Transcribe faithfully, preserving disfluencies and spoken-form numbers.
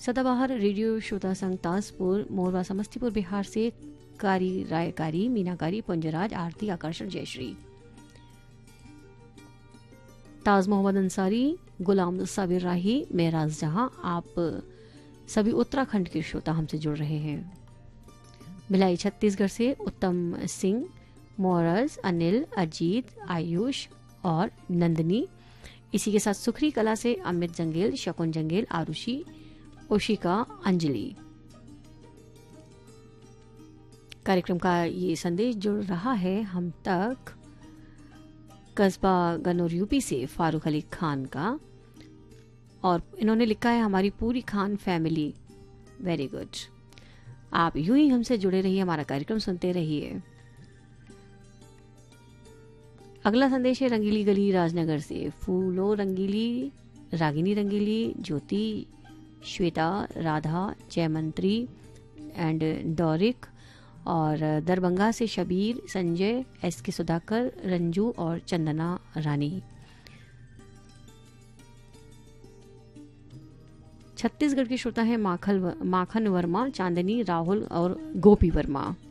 सदाबहार रेडियो श्रोता संघ ताजपुर मोरवा समस्तीपुर बिहार से कारी रायकारी मीनाकारी पुंजराज आरती आकर्षण जयश्री। ताज मोहम्मद अंसारी गुलाम साबिर राही मेराज जहां आप सभी उत्तराखंड के श्रोता हमसे जुड़ रहे हैं। भिलाई छत्तीसगढ़ से उत्तम सिंह मोरज अनिल अजीत आयुष और नंदनी। इसी के साथ सुखरी कला से अमित जंगेल शकुन जंगेल आरुषि ओशिका अंजलि। कार्यक्रम का ये संदेश जुड़ रहा है हम तक कस्बा गनौर यूपी से फारूक अली खान का, और इन्होंने लिखा है हमारी पूरी खान फैमिली वेरी गुड। आप यूं ही हमसे जुड़े रहिए, हमारा कार्यक्रम सुनते रहिए। अगला संदेश है रंगीली गली राजनगर से फूलो रंगीली रागिनी रंगीली ज्योति श्वेता राधा जयमंत्री एंड डोरिक, और दरभंगा से शबीर संजय एस के सुधाकर रंजू और चंदना रानी। छत्तीसगढ़ के श्रोता है माखल माखन वर्मा चांदनी राहुल और गोपी वर्मा।